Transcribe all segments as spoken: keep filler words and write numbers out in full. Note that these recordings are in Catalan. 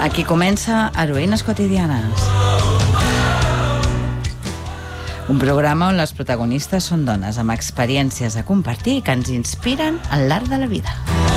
Aquí comença Heroïnes quotidianes. Un programa on les protagonistes són dones amb experiències a compartir que ens inspiren al llarg de la vida.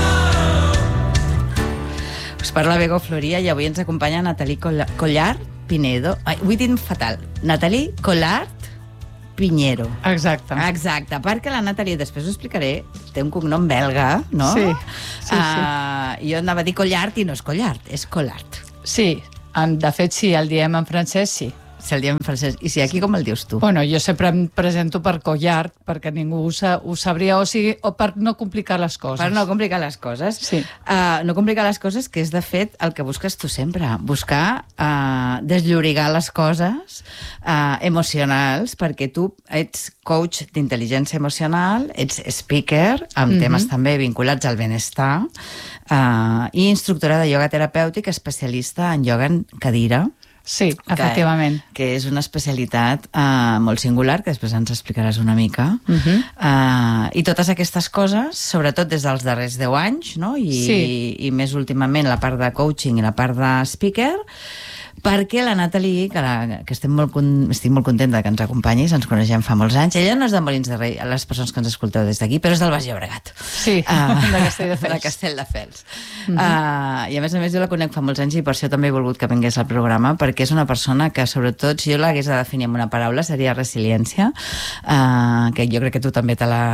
Us parla Bego Floria i avui ens acompanya Nathalie Collard Pinedo. Ai, ho he dit fatal. Nathalie Collard Piñero. Exacte. Exacte, perquè la Nathalie, després ho explicaré, té un cognom belga, no? Sí, sí, uh, sí. Jo anava a dir Collard i no és Collard, és Collard. Sí, de fet sí, el diem en francès, sí. Si el diem en francès. I si aquí com el dius tu? Bueno, jo sempre em presento per Collard, perquè ningú ho, sa ho sabria, o sigui, o per no complicar les coses. Per no complicar les coses. Sí. Uh, no complicar les coses, que és, de fet, el que busques tu sempre. Buscar uh, desllorigar les coses uh, emocionals, perquè tu ets coach d'intel·ligència emocional, ets speaker, amb mm-hmm. temes també vinculats al benestar, uh, i instructora de ioga terapèutic, especialista en ioga en cadira. Sí, efectivament. Que, que és una especialitat uh, molt singular, que després ens explicaràs una mica. Uh-huh. uh, I totes aquestes coses, sobretot des dels darrers deu anys, no? I, sí. i, i més últimament la part de coaching i la part de speaker, perquè la Nathalie, que, la, que estem molt, estic molt contenta que ens acompanyis, ens coneixem fa molts anys. Ella no és de Molins de Rei, les persones que ens escolteu des d'aquí, però és del Baix Llobregat. Sí, uh, de Castelldefels. De Castelldefels. Uh-huh. uh, I a més a més jo la conec fa molts anys i per això també he volgut que vingués al programa, perquè és una persona que, sobretot, si jo l'hagués de definir amb una paraula, seria resiliència, uh, que jo crec que tu també te la...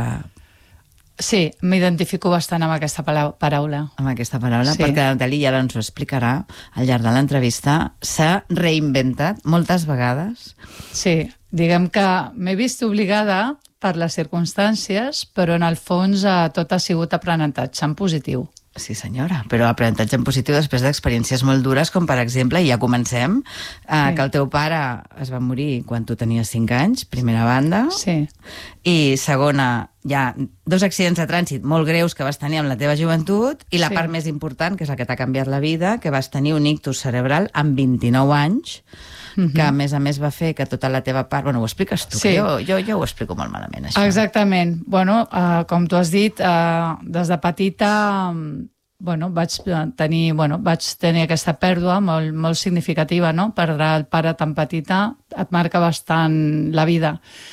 Sí, m'identifico bastant amb aquesta paraula. Amb aquesta paraula, sí. Perquè la Nathalie ja ens ho explicarà al llarg de l'entrevista. S'ha reinventat moltes vegades. Sí, diguem que m'he vist obligada per les circumstàncies, però en el fons eh, tot ha sigut aprenentatge en positiu. Sí, senyora, però aprenentatge en positiu després d'experiències molt dures, com per exemple, i ja comencem, eh, sí. que el teu pare es va morir quan tu tenies cinc anys, primera banda, sí. I segona, ja dos accidents de trànsit molt greus que vas tenir amb la teva joventut, i la sí. part més important, que és la que t'ha canviat la vida, que vas tenir un ictus cerebral amb vint-i-nou anys, Uh-huh. que a més a més va fer que tota la teva part... Bueno, ho expliques tu, sí. que jo, jo, jo ho explico molt malament, això. Exactament. Bueno, uh, com tu has dit, uh, des de petita um, bueno, vaig tenir, bueno, vaig tenir aquesta pèrdua molt, molt significativa, no? Perdre el pare tan petita et marca bastant la vida.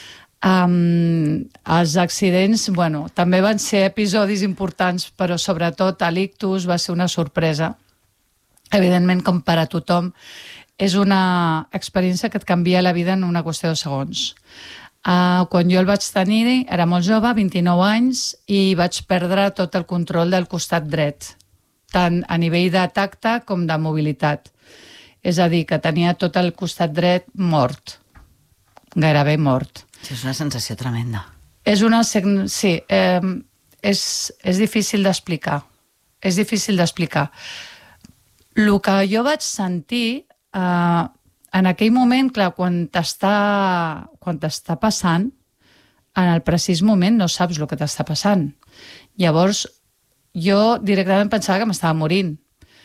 Um, els accidents, bueno, també van ser episodis importants, però sobretot l'ictus va ser una sorpresa. Evidentment, com per a tothom, és una experiència que et canvia la vida en una qüestió de segons. Uh, quan jo el vaig tenir, era molt jove, vint-i-nou anys, i vaig perdre tot el control del costat dret, tant a nivell de tacte com de mobilitat. És a dir, que tenia tot el costat dret mort, gairebé mort. Sí, és una sensació tremenda. És una... Sí, eh, és, és difícil d'explicar. És difícil d'explicar. El que jo vaig sentir... Uh, en aquell moment, clar, quan t'està quan t'està passant, en el precís moment no saps el que t'està passant. Llavors, jo directament pensava que m'estava morint.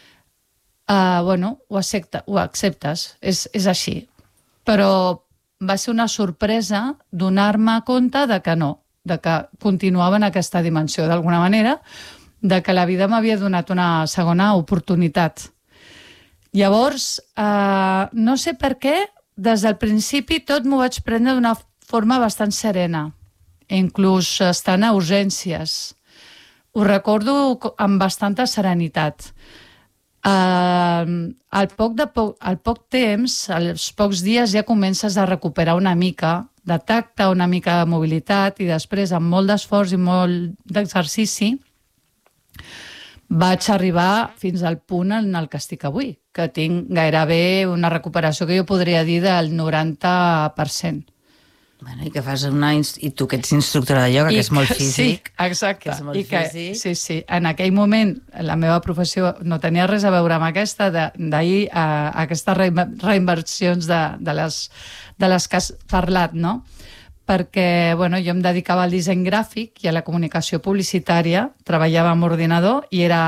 Uh, bueno, ho, accepta, ho acceptes, és, és així. Però va ser una sorpresa donar-me compte de que no, de que continuava en aquesta dimensió d'alguna manera, de que la vida m'havia donat una segona oportunitat. Llavors, eh, no sé per què, des del principi tot m'ho vaig prendre d'una forma bastant serena, inclús estant a urgències. Ho recordo amb bastanta serenitat. Eh, al, poc de po al poc temps, als pocs dies, ja comences a recuperar una mica de tacte, una mica de mobilitat, i després, amb molt d'esforç i molt d'exercici, vaig arribar fins al punt en el que estic avui, que tinc gairebé una recuperació que jo podria dir del noranta per cent. Bueno, i que fas una... I tu que ets instructora de ioga, que és molt físic. Sí, exacte. Que és molt I que, físic. Sí, sí. En aquell moment, la meva professió no tenia res a veure amb aquesta, d'ahir a, a aquestes reinversions de, de, les, de les que has parlat, no? Perquè bueno, jo em dedicava al disseny gràfic i a la comunicació publicitària, treballava amb ordinador i era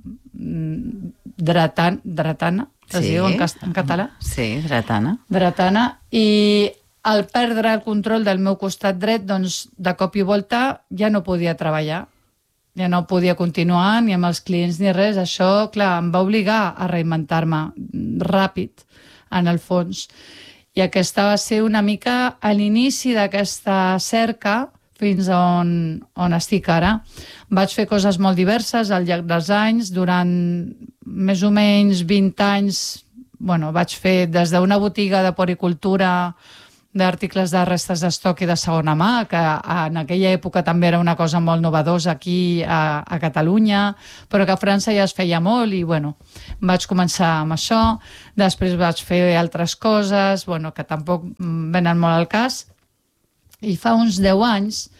dretan, dretana, es sí. diu en, en català? Sí, dretana. Dretana, i al perdre el control del meu costat dret, doncs de cop i volta ja no podia treballar. ja no podia continuar ni amb els clients ni res. Això, clar, em va obligar a reinventar-me ràpid, en el fons. I aquesta va ser una mica a l'inici d'aquesta cerca fins on, on estic ara. Vaig fer coses molt diverses al llarg dels anys. Durant més o menys vint anys, bueno, vaig fer des d'una botiga de poricultura d'articles de restes d'estoc i de segona mà, que en aquella època també era una cosa molt novedosa aquí a, a Catalunya, però que a França ja es feia molt i, bueno, vaig començar amb això. Després vaig fer altres coses, bueno, que tampoc venen molt al cas. I fa uns deu anys,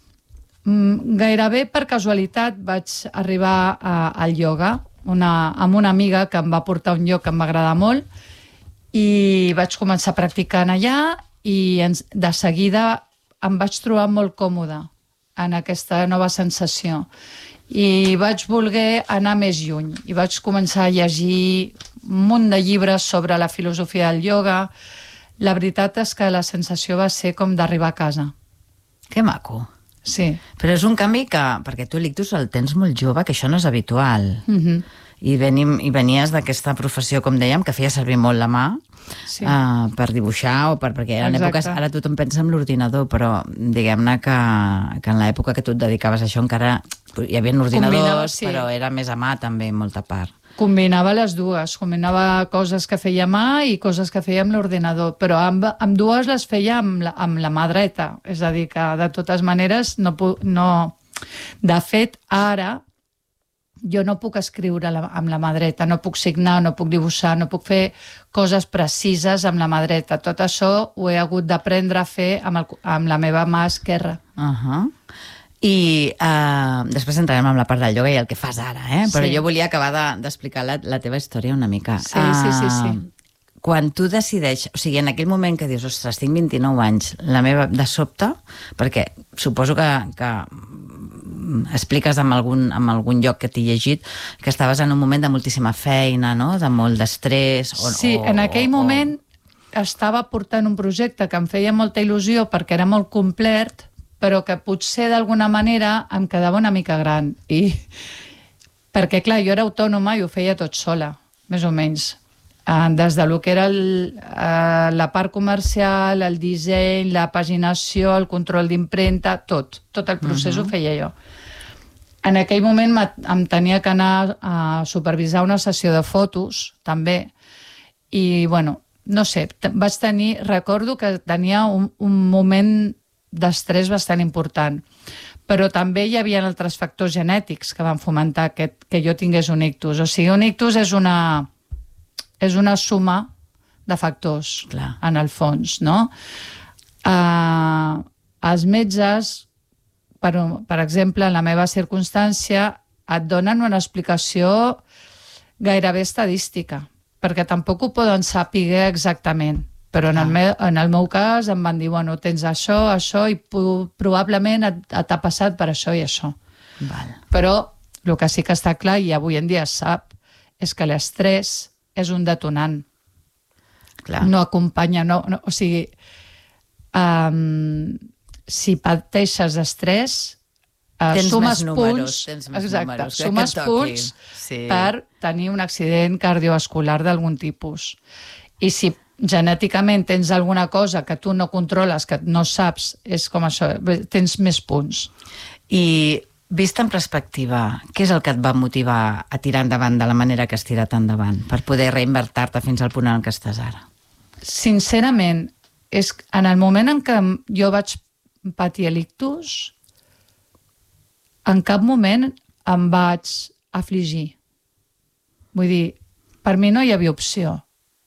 gairebé per casualitat, vaig arribar a, al ioga una, amb una amiga que em va portar a un lloc que em va agradar molt i vaig començar practicant allà i ens, de seguida em vaig trobar molt còmoda en aquesta nova sensació i vaig voler anar més lluny i vaig començar a llegir un munt de llibres sobre la filosofia del ioga. La veritat és que la sensació va ser com d'arribar a casa. Que maco. Sí. Però és un canvi que, perquè tu l'ictus el tens molt jove, que això no és habitual. Mhm. I, venim, i venies d'aquesta professió, com dèiem, que feia servir molt la mà Sí. uh, per dibuixar o per, perquè en Exacte. èpoques, ara tothom pensa en l'ordinador, però diguem-ne que, que en l'època que tu et dedicaves a això encara hi havia ordinadors, Combinava, sí. però era més a mà també, en molta part. Combinava les dues, combinava coses que feia a mà i coses que feia amb l'ordinador, però amb, amb dues les feia amb la, amb la mà dreta, és a dir, que de totes maneres no, no... De fet, ara jo no puc escriure la, amb la mà dreta, no puc signar, no puc dibuixar, no puc fer coses precises amb la mà dreta. Tot això ho he hagut d'aprendre a fer amb, el, amb la meva mà esquerra. Uh -huh. I uh, després entrarem en la part del ioga i el que fas ara, eh? Però Sí. jo volia acabar d'explicar la, la teva història una mica. Sí, sí, sí, sí. Uh, quan tu decideix, o sigui, en aquell moment que dius, ostres, tinc vint-i-nou anys, la meva, de sobte, perquè suposo que, que expliques en algun, en algun lloc que t'he llegit, que estaves en un moment de moltíssima feina, no? De molt d'estrès. O, Sí, o, en aquell o, moment estava portant un projecte que em feia molta il·lusió perquè era molt complet, però que potser d'alguna manera em quedava una mica gran. I perquè, clar, jo era autònoma i ho feia tot sola, més o menys. Des de lo que era el, la part comercial, el disseny, la paginació, el control d'impremta, tot. Tot el procés uh-huh. ho feia jo. En aquell moment em tenia que anar a supervisar una sessió de fotos, també, i, bueno, no sé, vaig tenir, recordo que tenia un, un moment d'estrès bastant important, però també hi havia altres factors genètics que van fomentar que, que jo tingués un ictus. O sigui, un ictus és una, és una suma de factors, clar, en el fons, no? Uh, els metges, per, per exemple, en la meva circumstància, et donen una explicació gairebé estadística, perquè tampoc ho poden saber exactament. Però en el, meu, en el meu cas em van dir, bueno, tens això, això, i probablement et, et ha passat per això i això. Val. Però el que sí que està clar, i avui en dia es sap, és que l'estrès és un detonant. Clar. No acompanya, no, no, o sigui, um, si pateixes d'estrès, uh, sumes números, punts, tens més exacte, números, sumes punts sí. per tenir un accident cardiovascular d'algun tipus. I si genèticament tens alguna cosa que tu no controles, que no saps, és com això, tens més punts. I vist en perspectiva, què és el que et va motivar a tirar endavant de la manera que has tirat endavant, per poder reinvertir-te fins al punt en què estàs ara? Sincerament, és en el moment en què jo vaig patir l'ictus, en cap moment em vaig afligir. Vull dir, per mi no hi havia opció.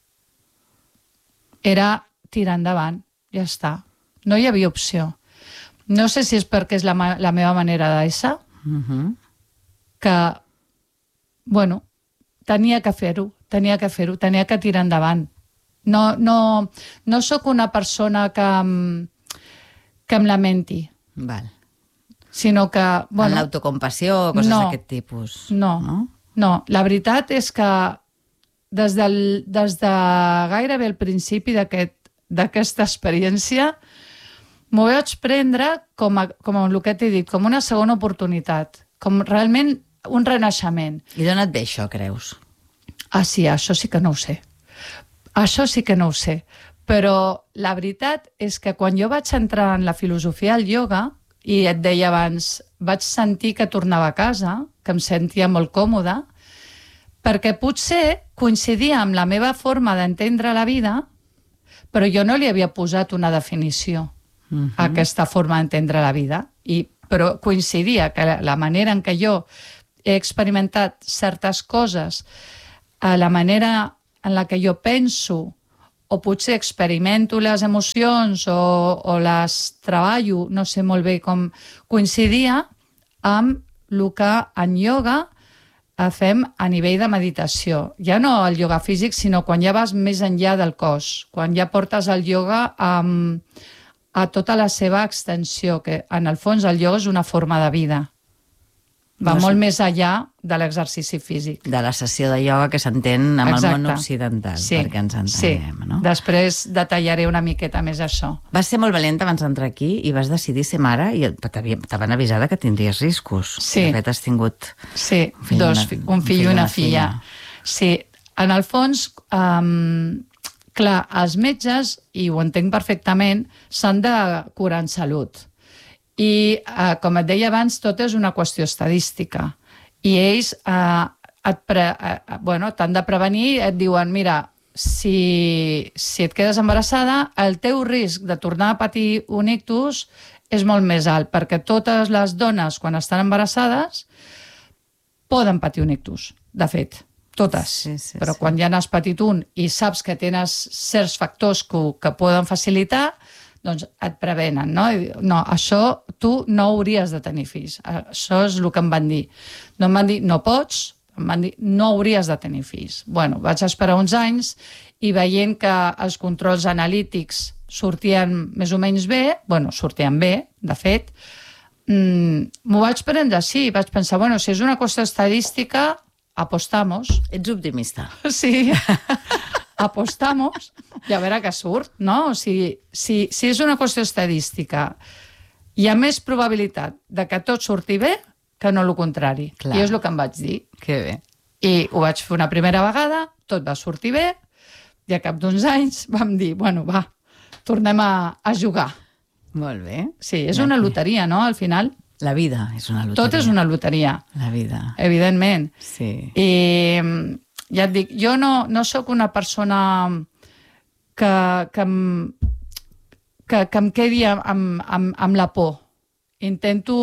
Era tirar endavant, ja està. No hi havia opció. No sé si és perquè és la, la meva manera d'ésser, uh-huh. que, bueno, tenia que fer-ho, tenia que fer-ho, tenia que tirar endavant. No, no, no sóc una persona que, que em lamenti. Val. Sinó que, bueno... En l'autocompassió o coses no, d'aquest tipus. No, no, no. La veritat és que des, del, des de gairebé el principi d'aquesta experiència m'ho vaig prendre com, a, com el que t'he dit, com una segona oportunitat, com realment un renaixement. I d'on et ve això, creus? Ah, sí, això sí que no ho sé. Això sí que no ho sé. Però la veritat és que quan jo vaig entrar en la filosofia del ioga, i et deia abans, vaig sentir que tornava a casa, que em sentia molt còmoda, perquè potser coincidia amb la meva forma d'entendre la vida, però jo no li havia posat una definició uh-huh. a aquesta forma d'entendre la vida. I, però coincidia que la, la manera en què jo he experimentat certes coses, a la manera en la que jo penso, o potser experimento les emocions o, o les treballo, no sé molt bé com coincidia amb el que en ioga fem a nivell de meditació. Ja no el ioga físic, sinó quan ja vas més enllà del cos, quan ja portes el ioga a, a tota la seva extensió, que en el fons el ioga és una forma de vida. Va no molt sé. Més enllà de l'exercici físic. De la sessió de ioga que s'entén amb Exacte. El món occidental, sí. perquè ens entenem. Sí. No? Després detallaré una miqueta més això. Vas ser molt valenta abans d'entrar aquí i vas decidir ser mare i te van avisar que tindries riscos. Sí. De fet, has tingut sí. un fill, Dos, una, un fill i una, una filla. filla. Sí, en el fons, um, clar, els metges, i ho entenc perfectament, s'han de curar en salut. I, eh, com et deia abans, tot és una qüestió estadística. I ells eh, et pre, eh, bueno, t'han de prevenir, et diuen, mira, si, si et quedes embarassada, el teu risc de tornar a patir un ictus és molt més alt, perquè totes les dones, quan estan embarassades, poden patir un ictus, de fet, totes. Sí, sí, Però sí. quan ja n'has patit un i saps que tens certs factors que, que poden facilitar, doncs et prevenen, no? No, això tu no hauries de tenir fills. Això és el que em van dir. No em van dir, no pots, em van dir, no hauries de tenir fills. Bueno, vaig esperar uns anys i veient que els controls analítics sortien més o menys bé, bueno, sortien bé, de fet, mmm, m'ho vaig prendre així. Vaig pensar, bueno, si és una qüestió estadística, apostamos. Ets optimista. Sí. Apostamos i a veure què surt, no? O sigui, si, si és una qüestió estadística, hi ha més probabilitat de que tot surti bé que no el contrari. Clar. I és el que em vaig dir. Que bé. I ho vaig fer una primera vegada, tot va sortir bé, i a cap d'uns anys vam dir, bueno, va, tornem a, a jugar. Molt bé. Sí, és una loteria, no?, al final. La vida és una loteria. Tot és una loteria. La vida. Evidentment. Sí. I ja et dic, jo no, no sóc una persona que, que, em, que, que em quedi amb, amb, amb la por. Intento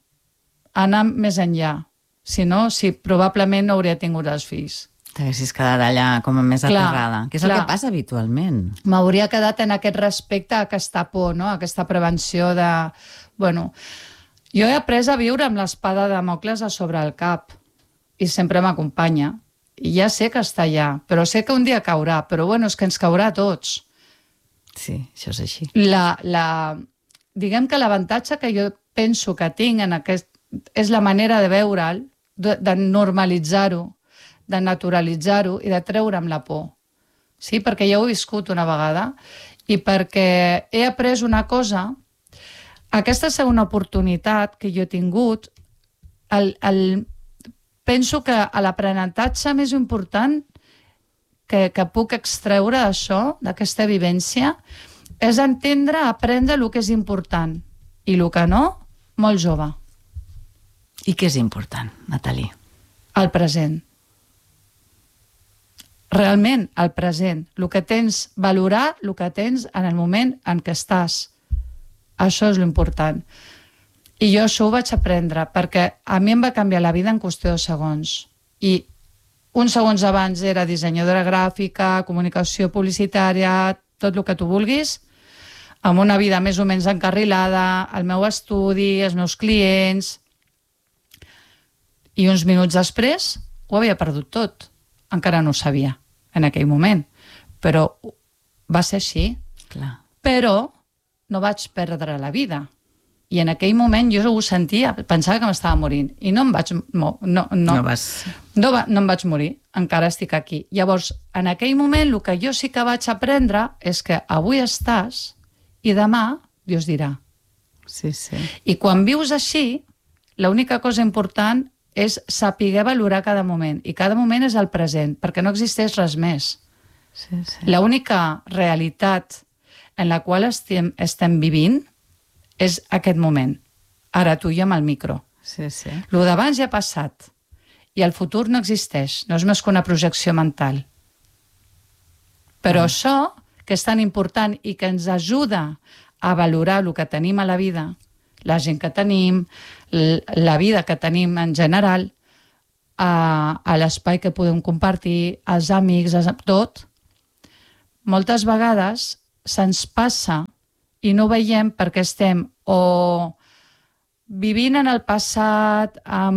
anar més enllà. Si no, sí, probablement no hauria tingut els fills. T'haguessis quedat allà com a més clar, aterrada. Que és clar. El que passa habitualment. M'hauria quedat en aquest respecte a aquesta por, no? Aquesta prevenció de... Bueno, jo he après a viure amb l'espada de Damocles a sobre el cap i sempre m'acompanya. I ja sé que està allà, però sé que un dia caurà, però bueno, és que ens caurà a tots. Sí, això és així. La, la, diguem que l'avantatge que jo penso que tinc en aquest, és la manera de veure'l, de, de normalitzar-ho, de naturalitzar-ho i de treure'm la por. Sí, perquè ja ho he viscut una vegada i perquè he après una cosa, aquesta segona oportunitat que jo he tingut, el, el penso que l'aprenentatge més important que, que puc extreure d'això, d'aquesta vivència, és entendre, aprendre el que és important i el que no, molt jove. I què és important, Nathalie? El present. Realment, el present. El que tens, valorar el que tens en el moment en què estàs. Això és l'important. I jo això ho vaig aprendre, perquè a mi em va canviar la vida en qüestió de segons. I uns segons abans era dissenyadora gràfica, comunicació publicitària, tot el que tu vulguis, amb una vida més o menys encarrilada, el meu estudi, els meus clients... I uns minuts després ho havia perdut tot. Encara no ho sabia en aquell moment. Però va ser així. Clar. Però no vaig perdre la vida. I en aquell moment jo ho sentia, pensava que m'estava morint. I no em vaig... No, no, no, vas... no, va, no em vaig morir, encara estic aquí. Llavors, en aquell moment, el que jo sí que vaig aprendre és que avui estàs i demà Dios dirà. Sí, sí. I quan vius així, l'única cosa important és saber valorar cada moment, i cada moment és el present, perquè no existeix res més. Sí, sí. L'única realitat en la qual estem, estem vivint és aquest moment. Ara tu i amb el micro. Sí, sí. Lo d'abans ja ha passat i el futur no existeix, no és més que una projecció mental. Però mm. això, que és tan important i que ens ajuda a valorar el que tenim a la vida, la gent que tenim, la vida que tenim en general, a, a l'espai que podem compartir, els amics, els, tot, moltes vegades se'ns passa i no ho veiem perquè estem o vivint en el passat,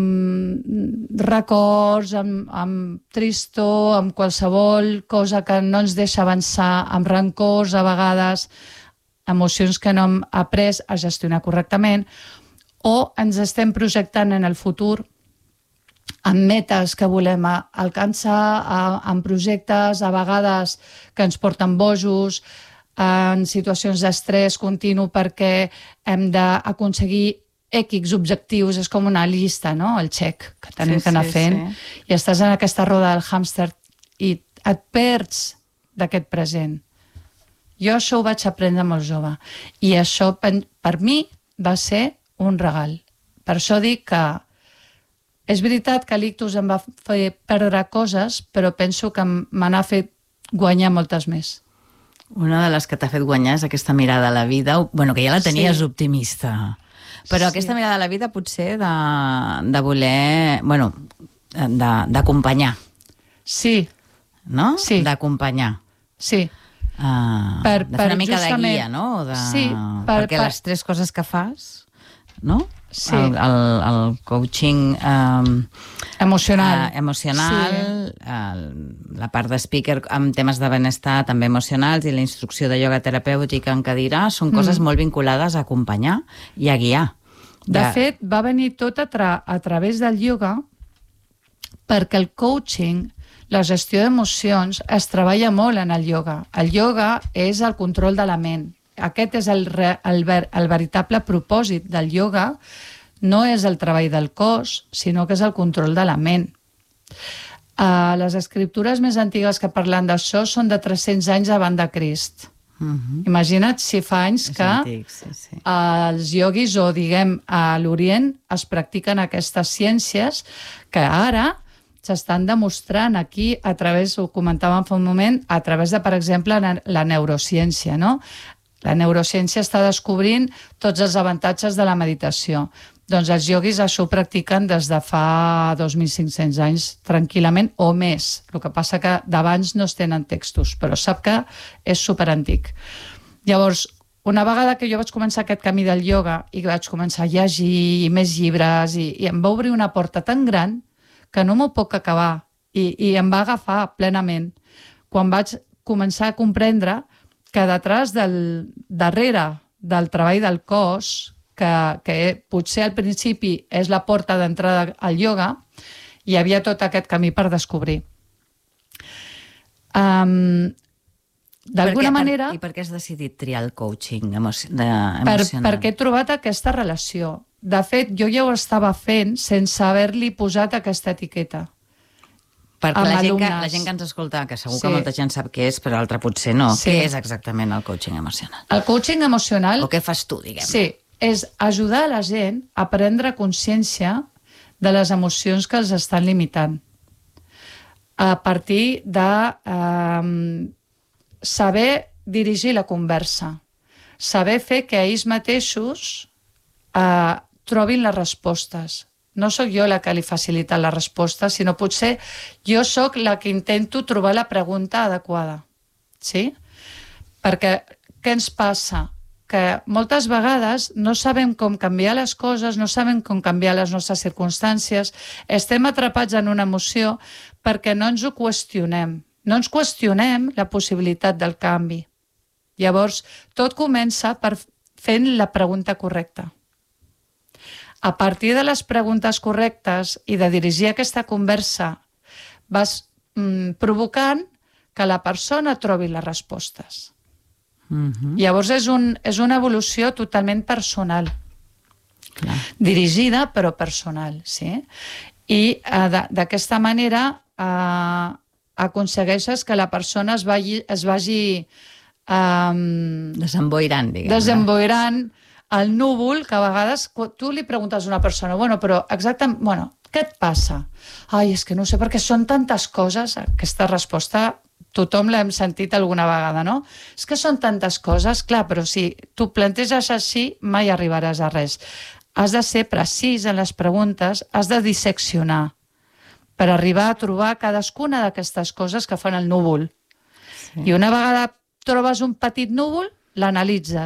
amb records, amb, amb tristor, amb qualsevol cosa que no ens deixa avançar, amb rancors a vegades, emocions que no hem après a gestionar correctament, o ens estem projectant en el futur amb metes que volem alcançar, amb projectes a vegades que ens porten bojos, en situacions d'estrès continu perquè hem d'aconseguir X objectius, és com una llista, no? El check que tenim sí, que anar sí, fent, sí. I estàs en aquesta roda del hàmster i et perds d'aquest present. Jo això ho vaig aprendre molt jove i això per mi va ser un regal. Per això dic que és veritat que l'ictus em va fer perdre coses, però penso que me n'ha fet guanyar moltes més. Una de les que t'ha fet guanyar és aquesta mirada a la vida, bueno, que ja la tenies sí. optimista, però sí. aquesta mirada a la vida potser de, de voler, bueno, d'acompanyar. Sí. No? Sí. D'acompanyar. Sí. Uh, per, de fer una mica justament... de guia, no? De... Sí. Per, Perquè per... les tres coses que fas, no? Sí. El, el, el coaching um, emocional, uh, emocional sí. el, la part de speaker amb temes de benestar també emocionals i la instrucció de ioga terapèutica en cadira són coses mm. molt vinculades a acompanyar i a guiar. De ja. fet, va venir tot a, tra a través del ioga perquè el coaching, la gestió d'emocions, es treballa molt en el ioga. El ioga és el control de la ment. Aquest és el, el, el veritable propòsit del ioga, no és el treball del cos, sinó que és el control de la ment. Uh, les escriptures més antigues que parlen d'això són de tres-cents anys abans de Crist. Uh-huh. Imagina't si fa anys és que antic, sí, sí. els ioguis o, diguem, a l'Orient es practiquen aquestes ciències que ara s'estan demostrant aquí a través, ho comentàvem fa un moment, a través de, per exemple, la neurociència, no? La neurociència està descobrint tots els avantatges de la meditació. Doncs els ioguis això ho practiquen des de fa dos mil cinc-cents anys tranquil·lament o més. El que passa que d'abans no es tenen textos, però sap que és superantic. Llavors, una vegada que jo vaig començar aquest camí del ioga i vaig començar a llegir més llibres i, i em va obrir una porta tan gran que no m'ho puc acabar i, i em va agafar plenament. Quan vaig començar a comprendre que detrás del, darrere del treball del cos, que, que potser al principi és la porta d'entrada al ioga, hi havia tot aquest camí per descobrir. Um, D'alguna manera... Per, I per què has decidit triar el coaching emocional? Per, perquè he trobat aquesta relació. De fet, jo ja ho estava fent sense haver-li posat aquesta etiqueta. Perquè la gent, que, la gent que ens escolta, que segur sí. que molta gent sap què és, però l'altra potser no. Sí. Què és exactament el coaching emocional? El coaching emocional... O què fas tu, diguem? Sí, és ajudar la gent a prendre consciència de les emocions que els estan limitant. A partir de eh, saber dirigir la conversa, saber fer que ells mateixos eh, trobin les respostes. No sóc jo la que li facilita la resposta, sinó potser jo sóc la que intento trobar la pregunta adequada. Sí? Perquè què ens passa? Que moltes vegades no sabem com canviar les coses, no sabem com canviar les nostres circumstàncies, estem atrapats en una emoció perquè no ens ho qüestionem. No ens qüestionem la possibilitat del canvi. Llavors, tot comença per fent la pregunta correcta. A partir de les preguntes correctes i de dirigir aquesta conversa, vas mm, provocant que la persona trobi les respostes. Uh-huh. Llavors és, un, és una evolució totalment personal. Clar. Dirigida però personal, sí? I eh, d'aquesta manera eh, aconsegueixes que la persona es vagi, es vagi eh, Desemboirant, diguem-ne. desemboirant el núvol, que a vegades tu li preguntes a una persona, bueno, però exactament, bueno, què et passa? Ai, és que no sé, perquè són tantes coses. Aquesta resposta tothom l'hem sentit alguna vegada, no? És que són tantes coses, clar, però si tu planteges així, mai arribaràs a res. Has de ser precís en les preguntes, has de disseccionar per arribar a trobar cadascuna d'aquestes coses que fan el núvol. Sí. I una vegada trobes un petit núvol, l'analitzes.